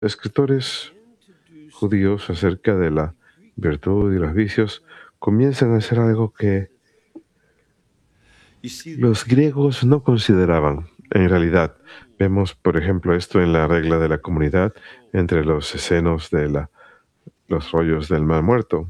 Escritores judíos acerca de la virtud y los vicios comienzan a hacer algo que los griegos no consideraban. En realidad, vemos, por ejemplo, esto en la regla de la comunidad entre los escenos de los rollos del Mar Muerto.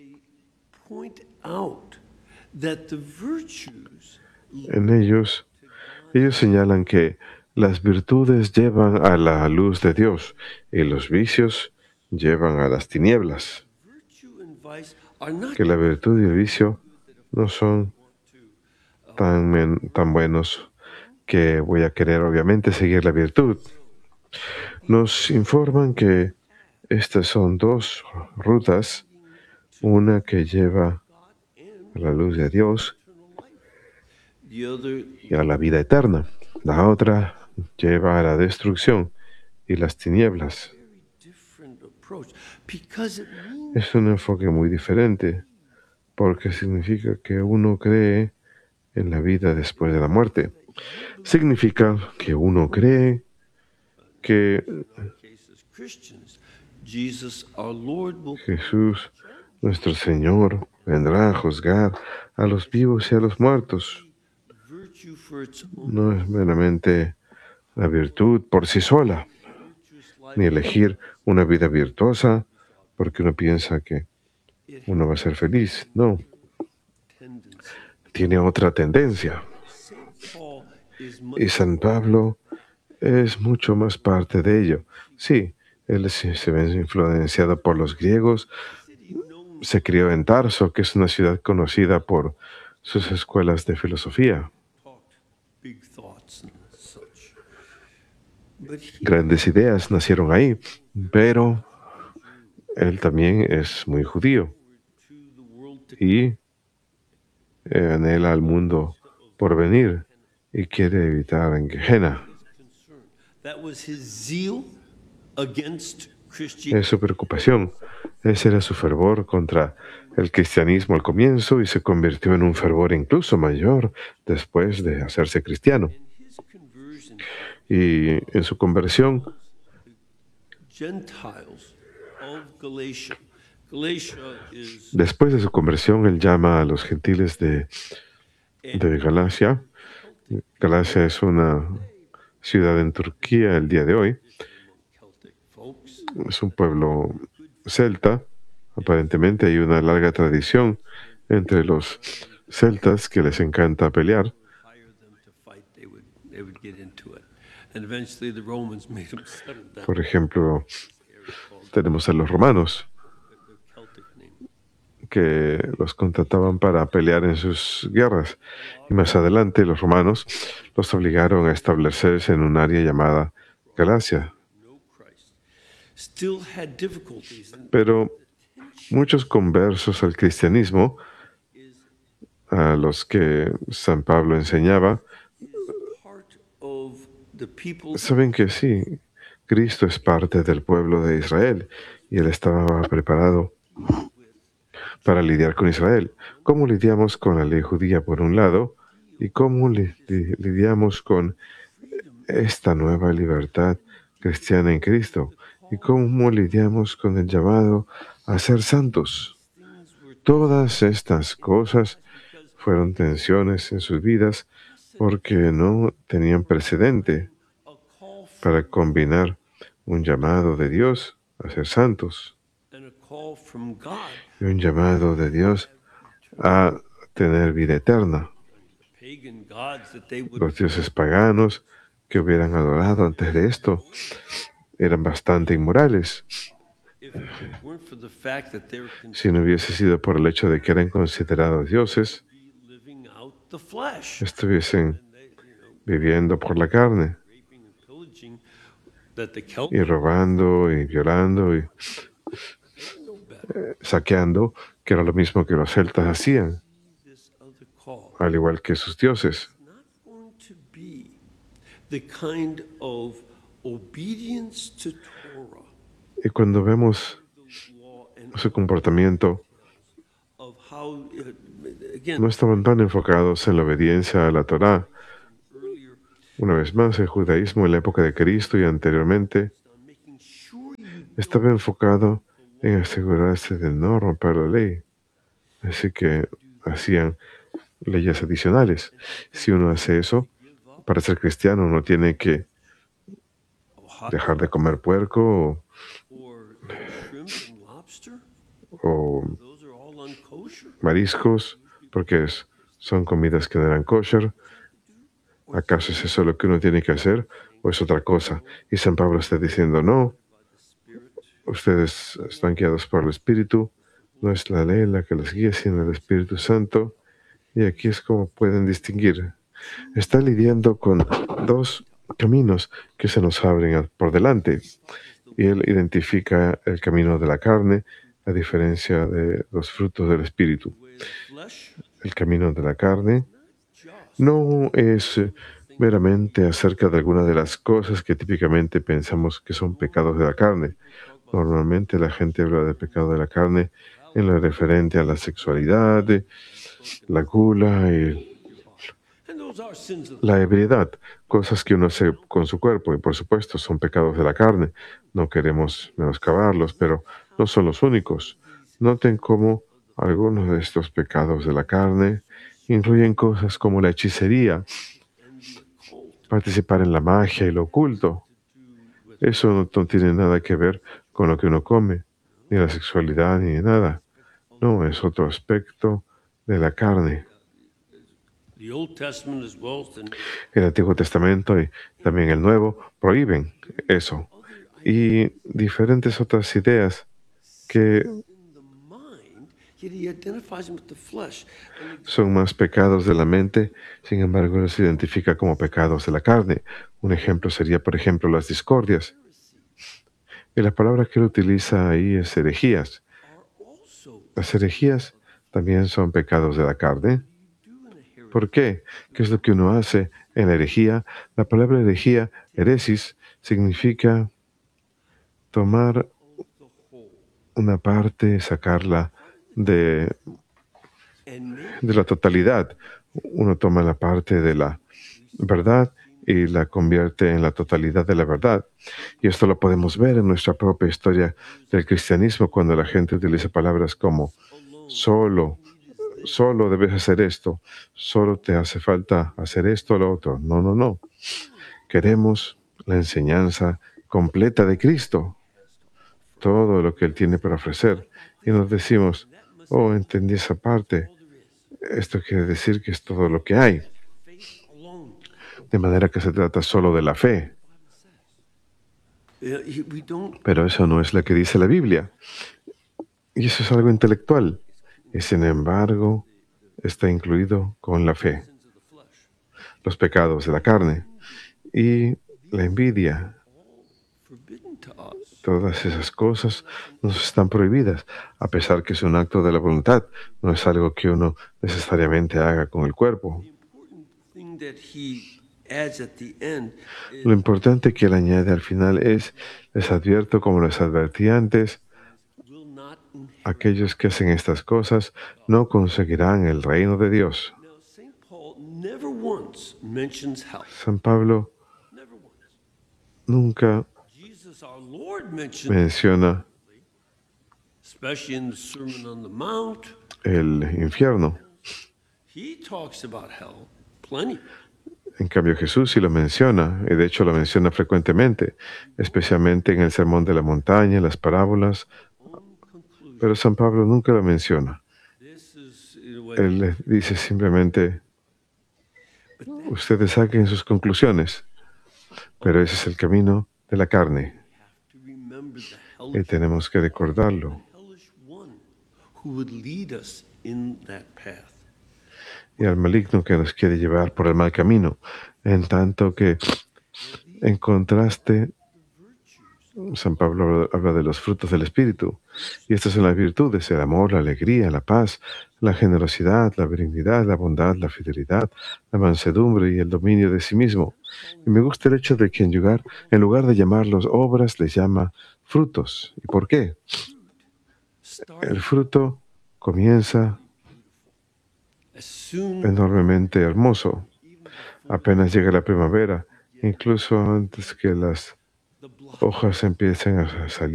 En ellos señalan que las virtudes llevan a la luz de Dios y los vicios llevan a las tinieblas. Que la virtud y el vicio no son tan buenos que voy a querer obviamente seguir la virtud. Nos informan que estas son dos rutas, una que lleva a la luz de Dios y a la vida eterna. La otra lleva a la destrucción y las tinieblas. Es un enfoque muy diferente porque significa que uno cree en la vida después de la muerte. Significa que uno cree que Jesús, nuestro Señor, vendrá a juzgar a los vivos y a los muertos. No es meramente la virtud por sí sola, ni elegir una vida virtuosa porque uno piensa que uno va a ser feliz. No. Tiene otra tendencia. Y San Pablo es mucho más parte de ello. Sí, él se ve influenciado por los griegos. Se crió en Tarso, que es una ciudad conocida por sus escuelas de filosofía. Grandes ideas nacieron ahí, pero él también es muy judío y anhela al mundo por venir y quiere evitar en Gehenna. Es su preocupación. Ese era su fervor contra el cristianismo al comienzo y se convirtió en un fervor incluso mayor después de hacerse cristiano. Y en su conversión, después de su conversión, él llama a los gentiles de Galacia. Galacia es una ciudad en Turquía el día de hoy. Es un pueblo celta. Aparentemente hay una larga tradición entre los celtas que les encanta pelear. Por ejemplo, tenemos a los romanos que los contrataban para pelear en sus guerras. Y más adelante los romanos los obligaron a establecerse en un área llamada Galacia. Pero muchos conversos al cristianismo, a los que San Pablo enseñaba, saben que sí, Cristo es parte del pueblo de Israel y él estaba preparado para lidiar con Israel. ¿Cómo lidiamos con la ley judía por un lado y cómo lidiamos con esta nueva libertad cristiana en Cristo? ¿Y cómo lidiamos con el llamado a ser santos? Todas estas cosas fueron tensiones en sus vidas porque no tenían precedente para combinar un llamado de Dios a ser santos y un llamado de Dios a tener vida eterna. Los dioses paganos que hubieran adorado antes de esto eran bastante inmorales. Si no hubiese sido por el hecho de que eran considerados dioses, estuviesen viviendo por la carne y robando y violando y saqueando, que era lo mismo que los celtas hacían, al igual que sus dioses. Y cuando vemos su comportamiento, no estaban tan enfocados en la obediencia a la Torá. Una vez más, el judaísmo en la época de Cristo y anteriormente estaba enfocado en asegurarse de no romper la ley. Así que hacían leyes adicionales. Si uno hace eso, para ser cristiano uno tiene que dejar de comer puerco o mariscos, porque son comidas que no eran kosher. ¿Acaso es eso lo que uno tiene que hacer o es otra cosa? Y San Pablo está diciendo, no, ustedes están guiados por el Espíritu, no es la ley la que los guía, sino el Espíritu Santo. Y aquí es como pueden distinguir. Está lidiando con dos caminos que se nos abren por delante. Y él identifica el camino de la carne, a diferencia de los frutos del Espíritu. El camino de la carne no es meramente acerca de alguna de las cosas que típicamente pensamos que son pecados de la carne. Normalmente la gente habla de pecado de la carne en lo referente a la sexualidad, la gula y la ebriedad, cosas que uno hace con su cuerpo y por supuesto son pecados de la carne. No queremos menoscabarlos, pero no son los únicos. Noten cómo algunos de estos pecados de la carne incluyen cosas como la hechicería, participar en la magia y lo oculto. Eso no tiene nada que ver con lo que uno come, ni la sexualidad, ni nada. No, es otro aspecto de la carne. El Antiguo Testamento y también el Nuevo prohíben eso. Y diferentes otras ideas que son más pecados de la mente, sin embargo los identifica como pecados de la carne. Un ejemplo sería, por ejemplo, las discordias. Y la palabra que él utiliza ahí es herejías. Las herejías también son pecados de la carne. ¿Por qué? ¿Qué es lo que uno hace en la herejía? La palabra herejía, heresis, significa tomar una parte, sacarla de la totalidad. Uno toma la parte de la verdad y la convierte en la totalidad de la verdad. Y esto lo podemos ver en nuestra propia historia del cristianismo, cuando la gente utiliza palabras como solo debes hacer esto, solo te hace falta hacer esto o lo otro. No, no, no. Queremos la enseñanza completa de Cristo, todo lo que Él tiene para ofrecer. Y nos decimos, oh, entendí esa parte. Esto quiere decir que es todo lo que hay. De manera que se trata solo de la fe. Pero eso no es lo que dice la Biblia. Y eso es algo intelectual. Y sin embargo, está incluido con la fe. Los pecados de la carne y la envidia. Todas esas cosas nos están prohibidas, a pesar que es un acto de la voluntad. No es algo que uno necesariamente haga con el cuerpo. Lo importante que él añade al final es, les advierto como les advertí antes, aquellos que hacen estas cosas no conseguirán el reino de Dios. San Pablo nunca menciona el infierno. En cambio, Jesús sí lo menciona, y de hecho lo menciona frecuentemente, especialmente en el Sermón de la Montaña, en las parábolas, pero San Pablo nunca lo menciona. Él les dice simplemente, ustedes saquen sus conclusiones, pero ese es el camino de la carne, y tenemos que recordarlo. Y al maligno que nos quiere llevar por el mal camino, en tanto que, en contraste, San Pablo habla de los frutos del Espíritu, y estas son las virtudes: el amor, la alegría, la paz, la generosidad, la benignidad, la bondad, la fidelidad, la mansedumbre y el dominio de sí mismo. Y me gusta el hecho de que en lugar de llamarlos obras, les llama frutos. ¿Y por qué? El fruto comienza enormemente hermoso. Apenas llega la primavera, incluso antes que las hojas empiezan a salir